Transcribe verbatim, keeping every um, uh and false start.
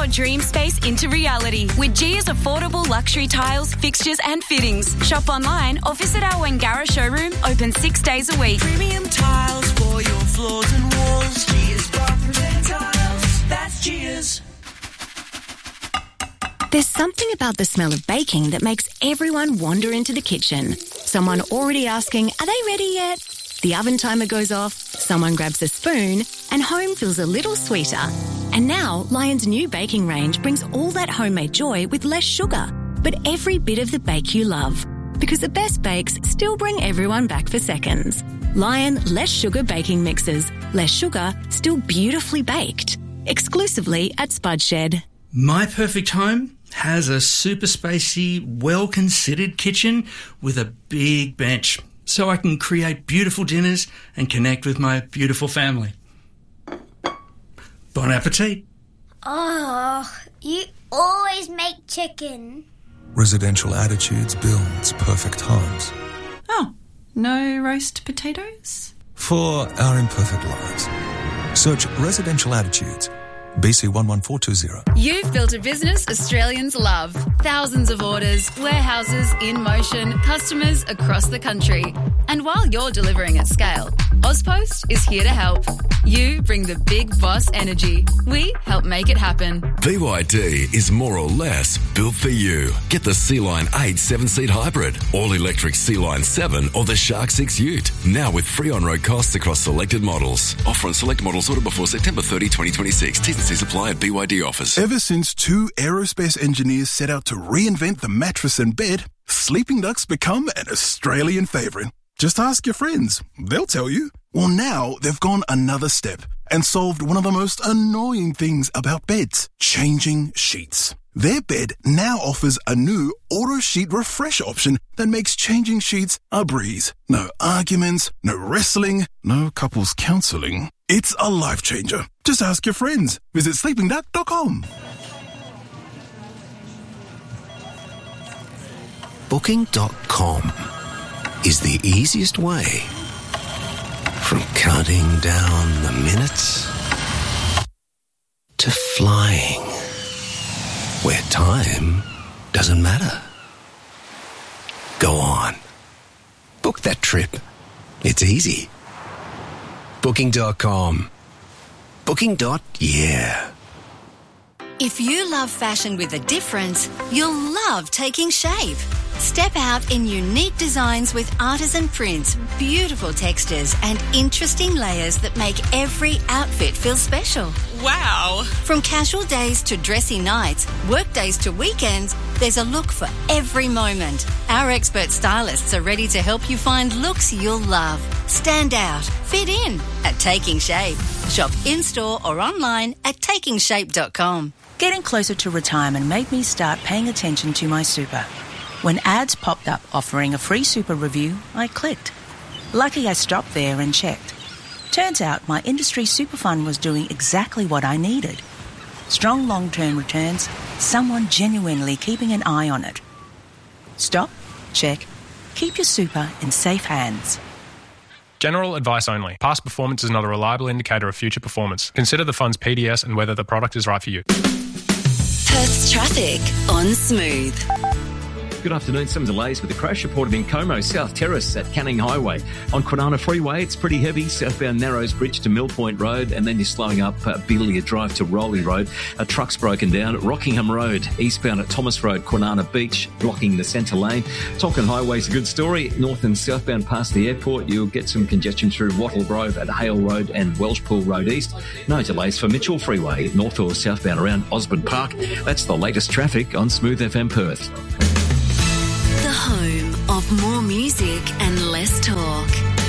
dream space into reality with Gia's affordable luxury tiles, fixtures and fittings. Shop online or visit our Wangara showroom, open six days a week. Premium tiles for your floors and walls. Gia's Barclay Tiles. That's Gia's. There's something about the smell of baking that makes everyone wander into the kitchen. Someone already asking, are they ready yet? The oven timer goes off, someone grabs a spoon, and home feels a little sweeter. And now, Lion's new baking range brings all that homemade joy with less sugar, but every bit of the bake you love. Because the best bakes still bring everyone back for seconds. Lion Less Sugar Baking Mixes. Less sugar, still beautifully baked. Exclusively at Spudshed. My perfect home has a super spacey, well-considered kitchen with a big bench, so I can create beautiful dinners and connect with my beautiful family. Bon appetit. Oh, you always make chicken. Residential Attitudes builds perfect homes. Oh, no roast potatoes? For our imperfect lives. Search Residential Attitudes. B C one one four two zero. You've built a business Australians love. Thousands of orders, warehouses in motion, customers across the country. And while you're delivering at scale, Ozpost is here to help. You bring the big boss energy. We help make it happen. B Y D is more or less built for you. Get the Sea-Line eight seven-seat hybrid, all-electric Sea-Line seven or the Shark six Ute. Now with free on-road costs across selected models. Offer on select models ordered before September thirtieth, twenty twenty-six. T's and C's apply at B Y D offers. Ever since two aerospace engineers set out to reinvent the mattress and bed, Sleeping Duck's become an Australian favourite. Just ask your friends. They'll tell you. Well, now they've gone another step and solved one of the most annoying things about beds, changing sheets. Their bed now offers a new auto sheet refresh option that makes changing sheets a breeze. No arguments, no wrestling, no couples counselling. It's a life changer. Just ask your friends. Visit sleeping duck dot com. Booking dot com is the easiest way from counting down the minutes to flying where time doesn't matter. Go on. Book that trip. It's easy. Booking dot com. Booking. Yeah. If you love fashion with a difference, you'll love Taking Shape. Step out in unique designs with artisan prints, beautiful textures and interesting layers that make every outfit feel special. Wow! From casual days to dressy nights, work days to weekends, there's a look for every moment. Our expert stylists are ready to help you find looks you'll love. Stand out, fit in at Taking Shape. Shop in-store or online at taking shape dot com. Getting closer to retirement made me start paying attention to my super. When ads popped up offering a free super review, I clicked. Lucky I stopped there and checked. Turns out my industry super fund was doing exactly what I needed. Strong long-term returns, someone genuinely keeping an eye on it. Stop, check, keep your super in safe hands. General advice only. Past performance is not a reliable indicator of future performance. Consider the fund's P D S and whether the product is right for you. Perth's traffic on Smooth. Good afternoon. Some delays with the crash reported in Como, South Terrace at Canning Highway. On Kwinana Freeway, it's pretty heavy. Southbound Narrows Bridge to Mill Point Road, and then you're slowing up uh, Beelia Drive to Rowley Road. A truck's broken down. Rockingham Road, eastbound at Thomas Road, Kwinana Beach, blocking the centre lane. Tonkin Highway's a good story. North and southbound past the airport, you'll get some congestion through Wattle Grove at Hale Road and Welshpool Road East. No delays for Mitchell Freeway, north or southbound around Osborne Park. That's the latest traffic on Smooth F M Perth. The home of more music and less talk.